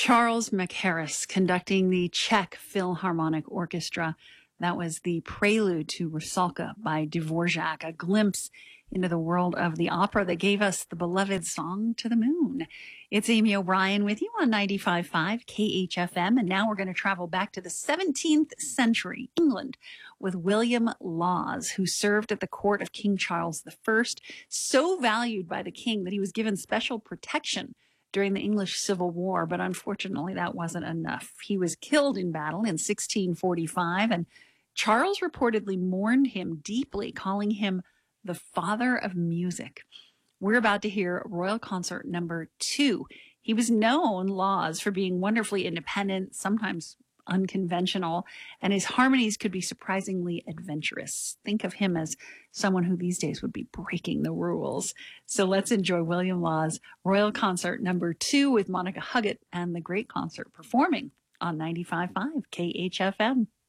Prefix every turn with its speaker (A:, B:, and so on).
A: Charles Mackerras conducting the Czech Philharmonic Orchestra. That was the prelude to Rusalka by Dvorak, a glimpse into the world of the opera that gave us the beloved Song to the Moon. It's Amy O'Brien with you on 95.5 KHFM, and now we're going to travel back to the 17th century England with William Laws, who served at the court of King Charles I, so valued by the king that he was given special protection during the English Civil War, but unfortunately that wasn't enough. He was killed in battle in 1645, and Charles reportedly mourned him deeply, calling him the father of music. We're about to hear Royal Consort Number 2. He was known, Laws, for being wonderfully independent, sometimes unconventional, and his harmonies could be surprisingly adventurous. Think of him as someone who these days would be breaking the rules. So let's enjoy William Laws' Royal Consort Number 2 with Monica Huggett and the Great Consort performing on 95.5 KHFM.